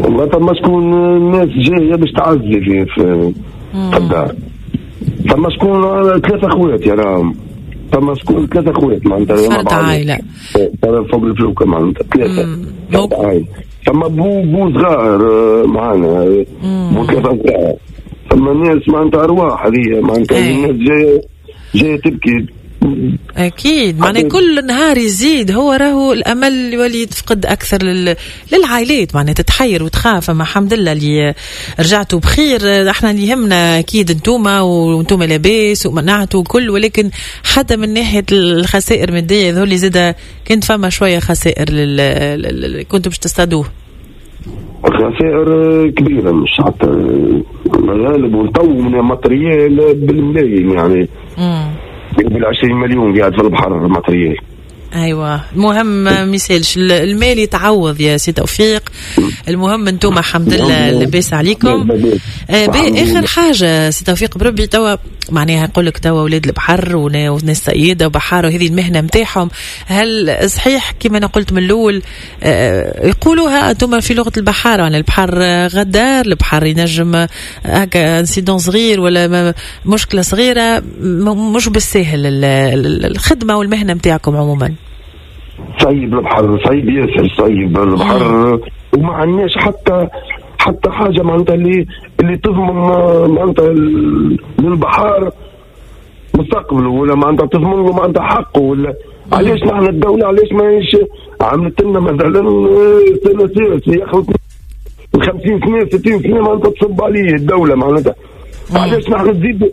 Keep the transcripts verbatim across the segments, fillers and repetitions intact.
والله ثم شكون الناس جايه باش تعزي في في الدار. ثم شكون ثلاثه اخوات يا راهم. ثم شكون ثلاثه اخوات معناتها فرد عائله فوق الفلوكه معناتها ثلاثه فرد عائله. ثم بو بو صغار معانا بو ثلاثه صغار. ثم ناس معناتها ارواح هذه معناتها الناس جايه جايه تبكي أكيد. معناه كل نهار يزيد هو راهو الأمل يولي يتفقد أكثر لل... للعائلات معناه تتحير وتخاف. أما الحمد لله اللي رجعتوا بخير. احنا اللي يهمنا أكيد انتوما وانتوما لاباس ومنعتوا وكل، ولكن حتى من ناحية الخسائر المادية ذو اللي زادة كنت فما شوية خسائر لل... لل... كنتوا باش تصطادوه. خسائر كبيرة مش حتى غالب ونطو من ماتريال بالملايين يعني مم. بالعشرين مليون قاعد في البحر الماتريال. ايوه المهم ما يسالش المال يتعوض يا سي توفيق. المهم انتم الحمد لله لاباس عليكم. آه اخر حاجه سي توفيق بربي توا معناها نقول لك توا اولاد البحر وناس صياده وبحار وهذه المهنه نتاعهم، هل صحيح كما انا قلت من الاول آه يقولوها انتم في لغه البحار يعني البحر غدار، البحر ينجم هكا انسيدون صغير ولا مشكله صغيره مش بالسهل الخدمه والمهنه نتاعكم عموما؟ صعيب البحر، صعيب ياسر، صعيب البحر وما عندناش حتى حتى حاجه معناتها اللي اللي تضمن معناتها للبحر مستقبله ولا معناتها تضمن له معناتها حقه ولا. علاش نحن الدوله علاش ماهيش عملت لنا مثلا سنه ياخذ خمسين سنه ستين سنه معناتها تصب عليه الدوله معناتها. علاش نحن تزيد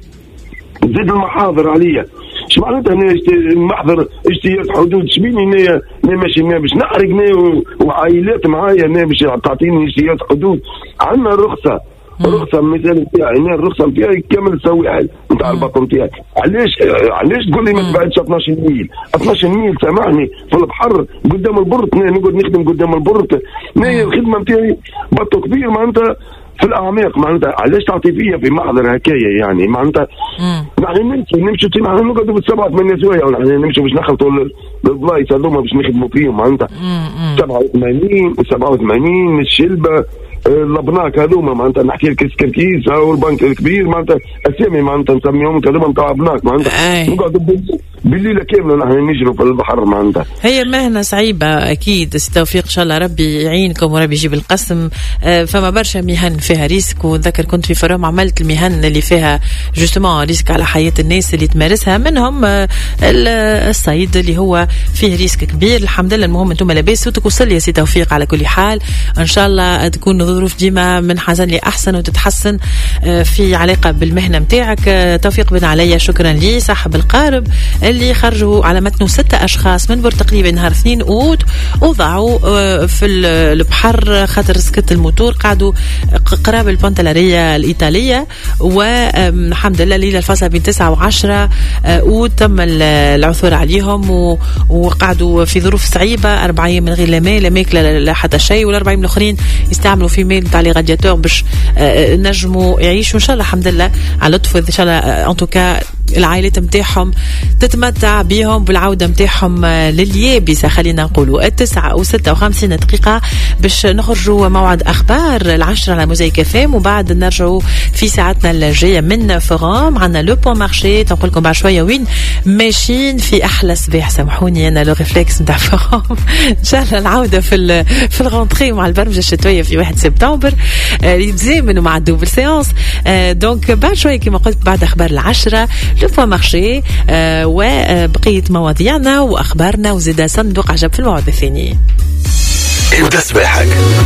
تزيد المحاضر عليا؟ اش معناتها انا محضر اجتياز حدود شبيني انا ماشي انا باش نحرق انا وعائلات معايا انا باش تعطيني اجتياز حدود. عندنا الرخصه الرخصه المثال نتاعي انا الرخصه نتاعي كامل السواحل نتاع البطن نتاعي. علاش علاش تقول لي ما تبعدش اثناش ميل اثناش ميل سامحني في البحر قدام البرط انا نقعد نخدم قدام البرط انا الخدمه نتاعي بطو كبير معناتها في الاعماق معناتها. علاش تعطي فيا في محضر هكايا يعني معناتها نحن نمشي نمشي نحن نقعدوا بالسبعه ثمانيه سوايع ونحن نمشوا باش نخلطوا البلايص هذوما باش نخدموا فيهم معناتها سبعه وثمانين سبعه وثمانين الشلبه الابناك هذوما معناتها نحكي لك سكركيس او البنك الكبير معناتها اسامي معناتها نسميهم هذوما نتاع ابناك معناتها نقعدوا بالليله كامله نحن نجروا في البحر معناتها. هي مهنه صعيبه اكيد سي توفيق ان شاء الله ربي يعينكم وربي يجيب القسم. فما برشا مهن فيها ريسك ونذكر كنت في فروم عملت المهن اللي فيها جوستومون ريسك على حياه الناس اللي تمارسها منهم الصيد اللي هو فيه ريسك كبير. الحمد لله المهم انتم لاباس صوتك وصل يا سي توفيق على كل حال. ان شاء الله تكون الظروف ديما من حسن لأحسن وتتحسن في علاقة بالمهنة متاعك. توفيق بن علي شكرا لي صاحب القارب اللي خرجوا على متنه ستة أشخاص من بور تقريبا نهار اثنين أوت وضعوا في البحر خاطر سكت الموتور قعدوا قراب البنتلارية الإيطالية والحمد لله ليلة الفاصلة بين تسعة وعشرة أوت تم العثور عليهم وقعدوا في ظروف صعيبة أربع أيام من غير لا ماء لا ماكلة لا حتى شيء والأربعين الآخرين يستعملوا في ميل تاع لي رادياتور باش نجموا يعيشوا ان شاء الله الحمد لله على لطف ان شاء الله ان توكا العائلات نتاعهم تتمتع بهم بالعوده نتاعهم لليابسه. خلينا نقولوا التسعة وستة وخمسين دقيقه باش نخرجوا موعد اخبار العشرة على موزايك فام وبعد نرجعوا في ساعتنا الجايه من فورام. عندنا لو بون مارشي تنقول لكم بعد شويه وين ماشيين في احلى صباح. سامحوني انا لو ريفلكس نتاع فورام ان شاء الله العوده في في الغونتري مع البرمجه الشتويه في واحد سبتمبر يتزامنوا مع الدوبل سيانس. دونك بعد شويه كما قلت بعد اخبار العشرة لو بون مارشي وبقيه مواضيعنا واخبارنا وزيد صندوق عجب في الموعد الثاني. ابدا صباحك